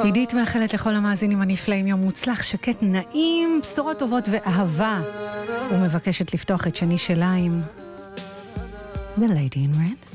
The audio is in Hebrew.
עידית מאחלת לכל המאזינים הנפלאים יום מוצלח, שקט, נעים, בשורות טובות ואהבה, ומבקשת לפתוח את שני שלה עם The Lady in Red.